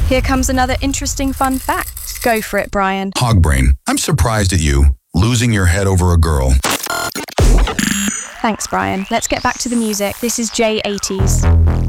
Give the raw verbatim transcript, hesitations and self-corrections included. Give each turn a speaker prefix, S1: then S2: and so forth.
S1: Here comes another interesting fun fact. Go for it, Brian.
S2: Hogbrain, I'm surprised at you, losing your head over a girl.
S1: Thanks, Brian. Let's get back to the music. This is J eighties.